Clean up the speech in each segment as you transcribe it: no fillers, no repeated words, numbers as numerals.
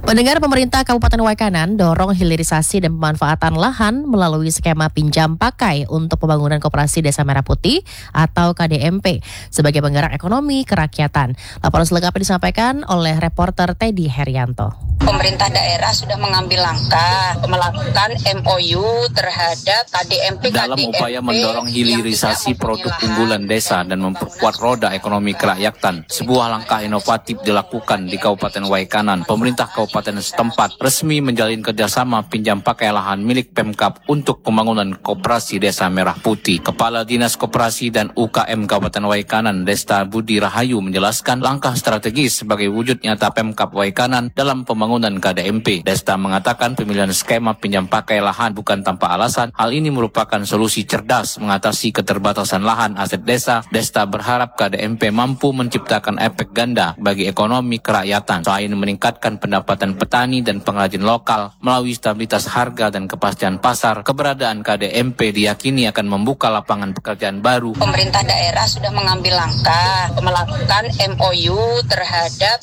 Pendengar, pemerintah Kabupaten Waikanan dorong hilirisasi dan pemanfaatan lahan melalui skema pinjam pakai untuk pembangunan Koperasi Desa Merah Putih atau KDMP sebagai penggerak ekonomi kerakyatan. Laporan selengkapnya disampaikan oleh reporter Teddy Herianto. Pemerintah daerah sudah mengambil langkah melakukan MOU terhadap KDMP dalam upaya mendorong hilirisasi produk unggulan desa dan memperkuat roda ekonomi kerakyatan. Sebuah langkah inovatif dilakukan di Kabupaten Waikanan. Pemerintah kabupaten setempat resmi menjalin kerjasama pinjam pakai lahan milik Pemkab untuk pembangunan Koperasi Desa Merah Putih. Kepala Dinas Koperasi dan UKM Kabupaten Waikanan, Desta Budi Rahayu, menjelaskan langkah strategis sebagai wujud nyata Pemkab Waikanan dalam pembangunan KDMP. Desta mengatakan pemilihan skema pinjam pakai lahan bukan tanpa alasan. Hal ini merupakan solusi cerdas mengatasi keterbatasan lahan aset desa. Desta berharap KDMP mampu menciptakan efek ganda bagi ekonomi kerakyatan, selain meningkatkan pendapatan petani dan pengrajin lokal melalui stabilitas harga dan kepastian pasar. Keberadaan KDMP diyakini akan membuka lapangan pekerjaan baru. Pemerintah daerah sudah mengambil langkah melakukan MOU terhadap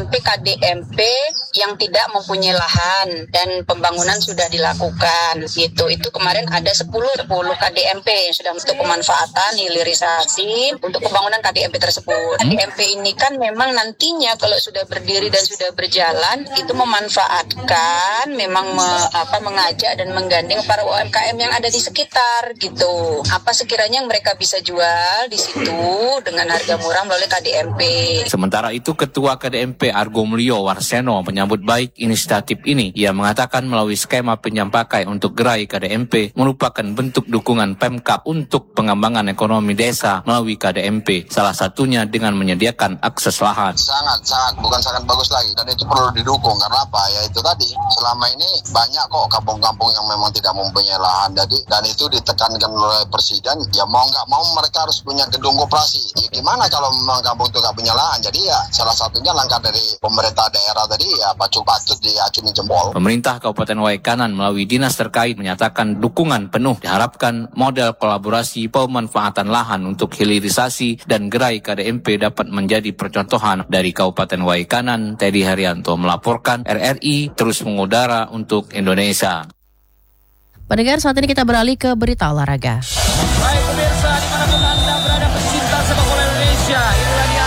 KDMP yang tidak mempunyai lahan dan pembangunan sudah dilakukan. Itu kemarin ada 10 KDMP yang sudah untuk pemanfaatan hilirisasi untuk pembangunan KDMP tersebut. KDMP ini kan memang nantinya kalau sudah berdiri dan sudah berjalan itu memanfaatkan, memang mengajak dan menggandeng para UMKM yang ada di sekitar gitu. Apa sekiranya yang mereka bisa jual di situ dengan harga murah melalui KDMP. Sementara itu, Ketua KDMP Argo Mulyo Warseno menyambut baik inisiatif ini. Ia mengatakan melalui skema pinjam pakai untuk gerai KDMP merupakan bentuk dukungan Pemkab untuk pengembangan ekonomi desa melalui KDMP. Salah satunya dengan menyediakan akses lahan. Sangat bukan sangat bagus lagi, dan itu perlu didukung. Karena apa? Ya itu tadi, selama ini banyak kok kampung-kampung yang memang tidak mempunyai lahan. Dan itu ditekankan oleh Presiden, ya mau nggak mau mereka harus punya gedung koperasi. Ya gimana kalau memang kampung itu nggak punya lahan? Jadi ya salah satunya langkah dari pemerintah daerah tadi ya patut diacungi jempol. Pemerintah Kabupaten Waikanan melalui dinas terkait menyatakan dukungan penuh. Diharapkan model kolaborasi pemanfaatan lahan untuk hilirisasi dan gerai KDMP dapat menjadi percontohan dari Kabupaten Waikanan. Teddy Herianto melaporkan, RRI terus mengudara untuk Indonesia. Pendengar, saat ini kita beralih ke berita olahraga. Baik pemirsa, dimanapun Anda berada pecinta sepak bola Indonesia, inilah dia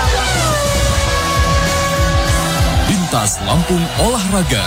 Lintas Lampung Olahraga.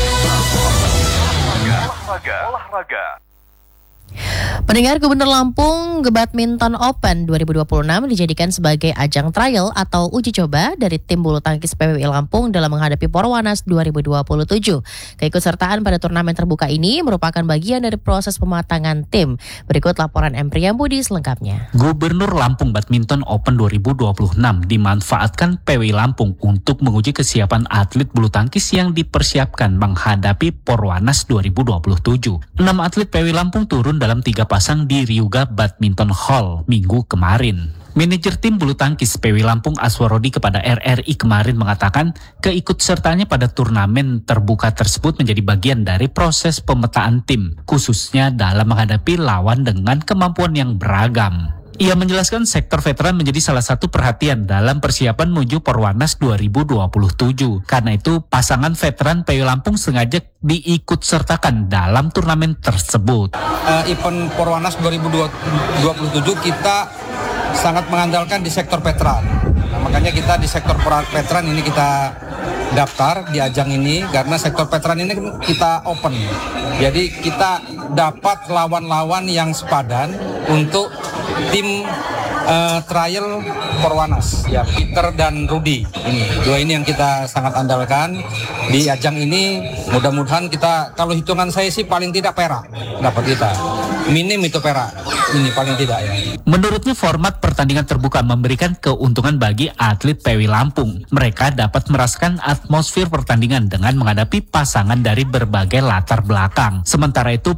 Pendengar, Gubernur Lampung Badminton Open 2026 dijadikan sebagai ajang trial atau uji coba dari tim bulu tangkis PWI Lampung dalam menghadapi Porwanas 2027. Keikutsertaan pada turnamen terbuka ini merupakan bagian dari proses pematangan tim. Berikut laporan M. Priyambudi selengkapnya. Gubernur Lampung Badminton Open 2026 dimanfaatkan PWI Lampung untuk menguji kesiapan atlet bulu tangkis yang dipersiapkan menghadapi Porwanas 2027. 6 atlet PWI Lampung turun dalam 3 pasang di Ryuga Badminton Hall minggu kemarin. Manajer tim bulu tangkis PWI Lampung Aswarodi kepada RRI kemarin mengatakan keikutsertaannya pada turnamen terbuka tersebut menjadi bagian dari proses pemetaan tim, khususnya dalam menghadapi lawan dengan kemampuan yang beragam. Ia menjelaskan sektor veteran menjadi salah satu perhatian dalam persiapan menuju Porwanas 2027. Karena itu, pasangan veteran PWI Lampung sengaja diikutsertakan dalam turnamen tersebut. Event Porwanas 2027 kita sangat mengandalkan di sektor veteran. Makanya kita di sektor veteran ini kita daftar di ajang ini karena sektor veteran ini kita open. Jadi kita dapat lawan-lawan yang sepadan untuk tim trial Porwanas, ya Peter dan Rudy. Dua ini yang kita sangat andalkan di ajang ini. Mudah-mudahan kita, kalau hitungan saya sih paling tidak perak dapat kita. Minim itu perak, ini paling tidak ya. Menurutnya format pertandingan terbuka memberikan keuntungan bagi atlet PWI Lampung. Mereka dapat merasakan atmosfer pertandingan dengan menghadapi pasangan dari berbagai latar belakang. Sementara itu